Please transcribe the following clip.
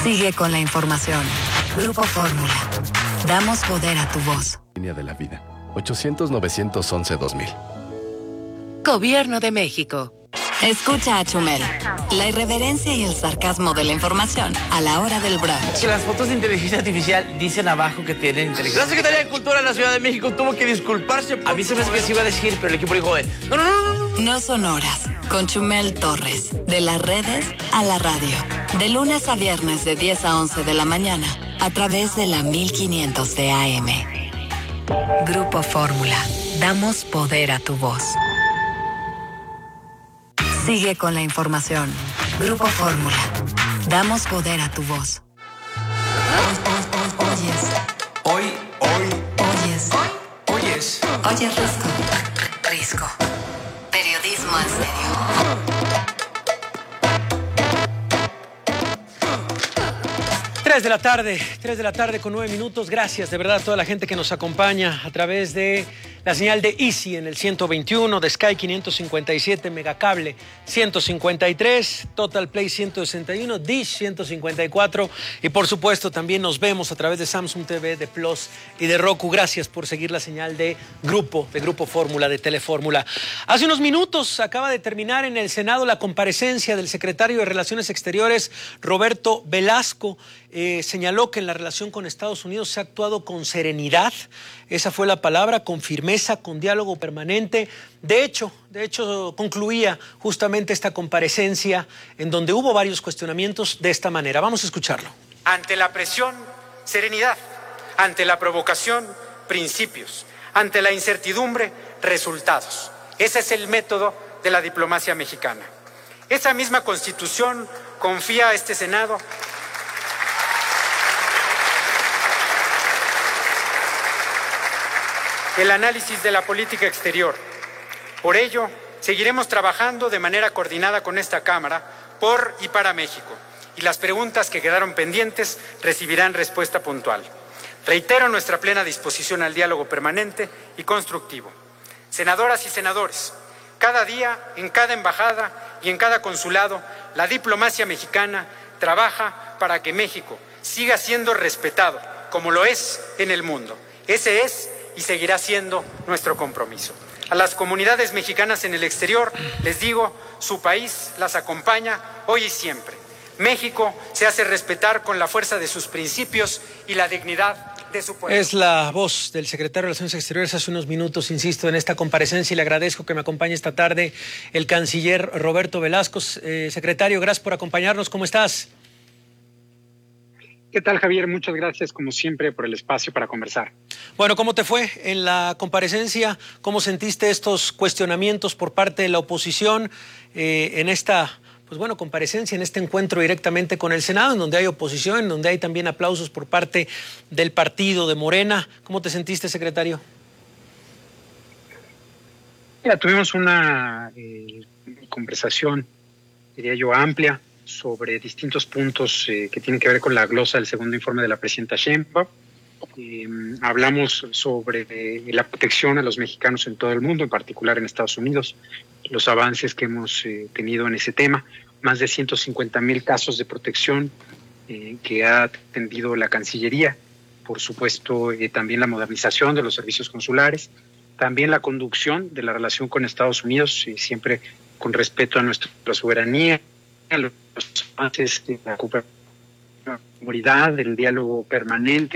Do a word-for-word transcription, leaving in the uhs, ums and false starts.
Sigue con la información. Grupo Fórmula. Damos poder a tu voz. Línea de la vida. ochocientos, novecientos once, dos mil. Gobierno de México. Escucha a Chumel. La irreverencia y el sarcasmo de la información a la hora del brunch. Que las fotos de inteligencia artificial dicen abajo que tienen inteligencia. La Secretaría de Cultura de la Ciudad de México tuvo que disculparse. A mí se me hace que se iba a decir, pero el equipo dijo, no, no, no, no. No son horas. Con Chumel Torres. De las redes a la radio. De lunes a viernes de diez a once de la mañana. A través de la mil quinientos de A M. Grupo Fórmula. Damos poder a tu voz. Sigue con la información. Grupo Fórmula. Damos poder a tu voz. Oyes. Hoy, hoy, Oyes. oyes. Oyes Risco. Risco. Periodismo en serio. Tres de la tarde, tres de la tarde con nueve minutos. Gracias de verdad a toda la gente que nos acompaña a través de la señal de Easy en el ciento veintiuno, de Sky quinientos cincuenta y siete, Megacable ciento cincuenta y tres, Total Play ciento sesenta y uno, Dish ciento cincuenta y cuatro y por supuesto también nos vemos a través de Samsung T V, de Plus y de Roku. Gracias por seguir la señal de Grupo, de Grupo Fórmula, de Telefórmula. Hace unos minutos acaba de terminar en el Senado la comparecencia del secretario de Relaciones Exteriores, Roberto Velasco. Eh, señaló que en la relación con Estados Unidos se ha actuado con serenidad, esa fue la palabra, con firmeza, con diálogo permanente. De hecho, de hecho concluía justamente esta comparecencia en donde hubo varios cuestionamientos de esta manera. Vamos a escucharlo. Ante la presión, serenidad. Ante la provocación, principios. Ante la incertidumbre, resultados. Ese es el método de la diplomacia mexicana. Esa misma Constitución confía a este Senado el análisis de la política exterior. Por ello, seguiremos trabajando de manera coordinada con esta Cámara por y para México, y las preguntas que quedaron pendientes recibirán respuesta puntual. Reitero nuestra plena disposición al diálogo permanente y constructivo. Senadoras y senadores, cada día, en cada embajada y en cada consulado, la diplomacia mexicana trabaja para que México siga siendo respetado, como lo es en el mundo. Ese es y seguirá siendo nuestro compromiso. A las comunidades mexicanas en el exterior les digo, su país las acompaña hoy y siempre. México se hace respetar con la fuerza de sus principios y la dignidad de su pueblo. Es la voz del secretario de Relaciones Exteriores hace unos minutos, insisto, en esta comparecencia, y le agradezco que me acompañe esta tarde el canciller Roberto Velasco. Eh, secretario, gracias por acompañarnos. ¿Cómo estás? ¿Qué tal, Javier? Muchas gracias, como siempre, por el espacio para conversar. Bueno, ¿cómo te fue en la comparecencia? ¿Cómo sentiste estos cuestionamientos por parte de la oposición eh, en esta, pues bueno, comparecencia, en este encuentro directamente con el Senado, en donde hay oposición, en donde hay también aplausos por parte del partido de Morena? ¿Cómo te sentiste, secretario? Mira, tuvimos una eh, conversación, diría yo, amplia, sobre distintos puntos eh, que tienen que ver con la glosa del segundo informe de la presidenta Sheinbaum. Eh, hablamos sobre eh, la protección a los mexicanos en todo el mundo, en particular en Estados Unidos, los avances que hemos eh, tenido en ese tema, más de ciento cincuenta mil casos de protección eh, que ha atendido la Cancillería, por supuesto eh, también la modernización de los servicios consulares, también la conducción de la relación con Estados Unidos, eh, siempre con respeto a nuestra soberanía, a los avances de la comunidad, del diálogo permanente.